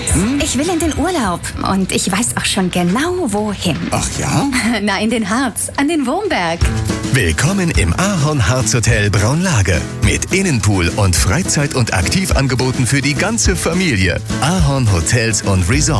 Schatz, ich will in den Urlaub. Und ich weiß auch schon genau, wohin. Ach ja? Na, in den Harz, an den Wurmberg. Willkommen im Ahorn Harz Hotel Braunlage. Mit Innenpool und Freizeit- und Aktivangeboten für die ganze Familie. Ahorn Hotels und Resorts.